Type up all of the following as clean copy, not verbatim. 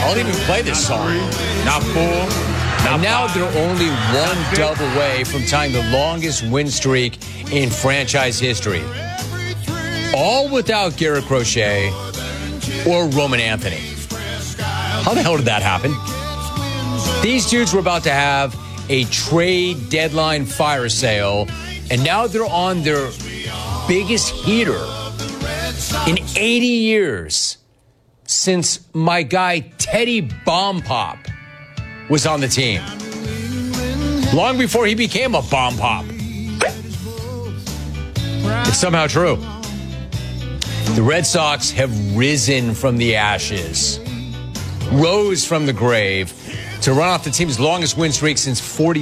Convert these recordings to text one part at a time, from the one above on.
I'll even play this song. Not four. And now they're only one dub away from tying the longest win streak in franchise history. All without Garrett Crochet or Roman Anthony. How the hell did that happen? These dudes were about to have a trade deadline fire sale, and now they're on their biggest heater in 80 years since my guy Teddy Bomb Pop was on the team. Long before he became a bomb pop. It's somehow true. The Red Sox have risen from the ashes, rose from the grave to run off the team's longest win streak since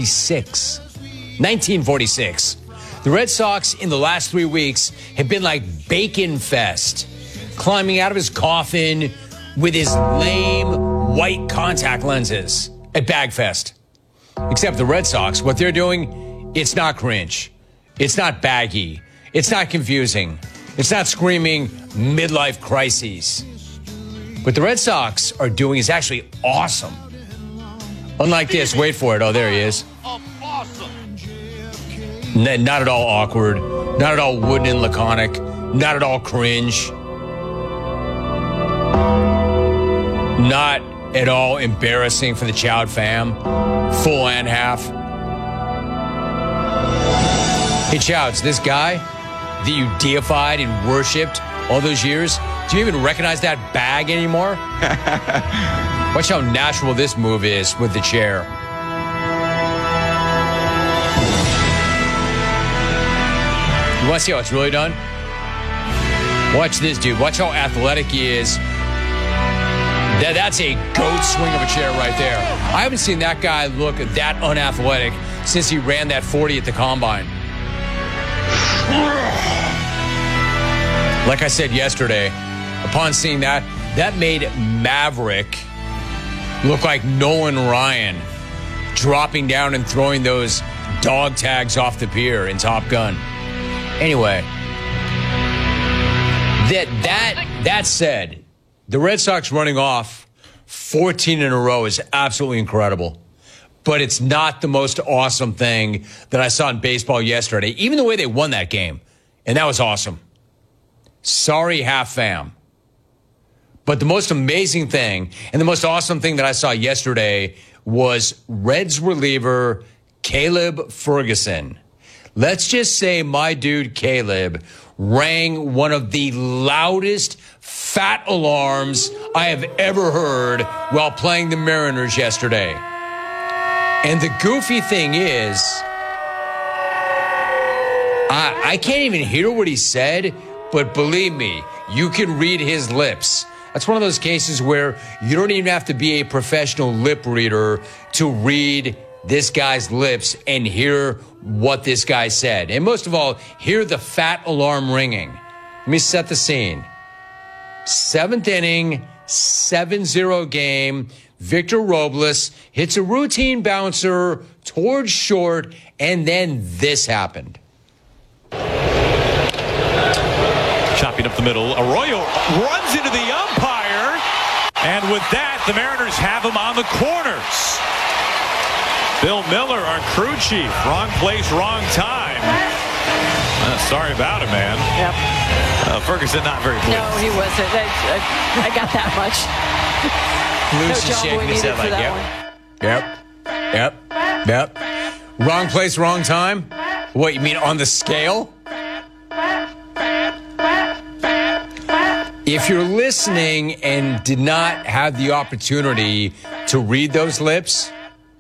1946. The Red Sox in the last 3 weeks have been like Bacon Fest, climbing out of his coffin with his lame white contact lenses at Bagfest. Except the Red Sox, what they're doing, it's not cringe. It's not baggy. It's not confusing. It's not screaming midlife crises. What the Red Sox are doing is actually awesome. Unlike this, wait for it. Oh, there he is. Not at all awkward. Not at all wooden and laconic. Not at all cringe. Not at all embarrassing for the Chowd fam. Full and half. Hey, Chowds, this guy that you deified and worshipped all those years, do you even recognize that bag anymore? Watch how natural this move is with the chair. You want to see how it's really done? Watch this dude. Watch how athletic he is. That's a goat swing of a chair right there. I haven't seen that guy look that unathletic since he ran that 40 at the combine. Like I said yesterday, upon seeing that, that made Maverick look like Nolan Ryan dropping down and throwing those dog tags off the pier in Top Gun. Anyway, that said, the Red Sox running off 14 in a row is absolutely incredible. But it's not the most awesome thing that I saw in baseball yesterday, even the way they won that game. And that was awesome. Sorry, half fam. But the most amazing thing and the most awesome thing that I saw yesterday was Reds reliever Caleb Ferguson. Let's just say my dude Caleb rang one of the loudest fat alarms I have ever heard while playing the Mariners yesterday. And the goofy thing is, I can't even hear what he said, but believe me, you can read his lips. That's one of those cases where you don't even have to be a professional lip reader to read this guy's lips and hear what this guy said. And most of all, hear the fat alarm ringing. Let me set the scene. 7th inning, 7-0 game. Victor Robles hits a routine bouncer towards short, and then this happened. Chopping up the middle. Arroyo runs into the umpire, and with that, the Mariners have him on the corners. Bill Miller, our crew chief. Wrong place, wrong time. Sorry about it, man. Yep. Ferguson not very pleased. No, he wasn't. I got that much. Luke's just shaking his head like, yep. Wrong place, wrong time? What, you mean on the scale? If you're listening and did not have the opportunity to read those lips,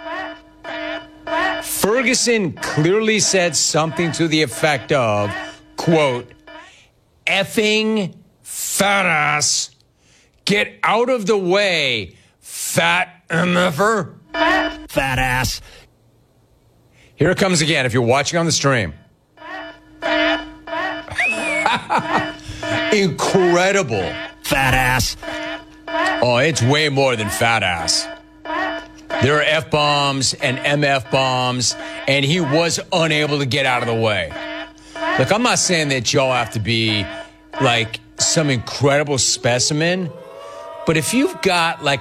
Ferguson clearly said something to the effect of, quote, effing fat ass, get out of the way, fat MFer. Fat ass. Here it comes again if you're watching on the stream. Incredible. Fat ass. Oh, it's way more than fat ass. There are F-bombs and MF bombs, and he was unable to get out of the way. Look, I'm not saying that y'all have to be like some incredible specimen, but if you've got like